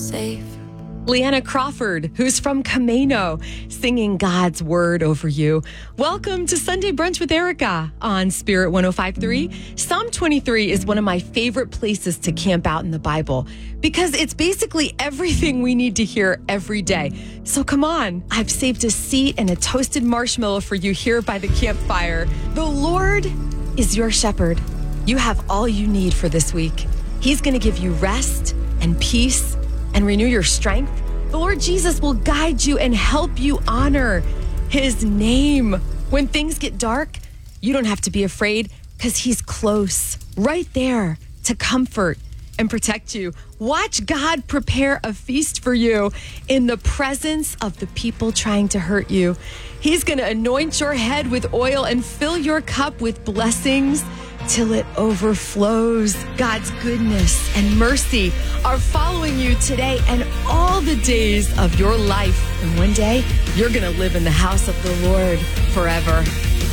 safe. Leanna Crawford, who's from Camino, singing God's word over you. Welcome to Sunday Brunch with Erica on Spirit 105.3. Psalm 23 is one of my favorite places to camp out in the Bible because it's basically everything we need to hear every day. So come on, I've saved a seat and a toasted marshmallow for you here by the campfire. The Lord is your shepherd. You have all you need for this week. He's going to give you rest and peace and renew your strength. The Lord Jesus will guide you and help you honor his name. When things get dark, you don't have to be afraid because he's close, right there to comfort and protect you. Watch God prepare a feast for you in the presence of the people trying to hurt you. He's going to anoint your head with oil and fill your cup with blessings till it overflows. God's goodness and mercy are following you today and all the days of your life. And one day, you're going to live in the house of the Lord forever.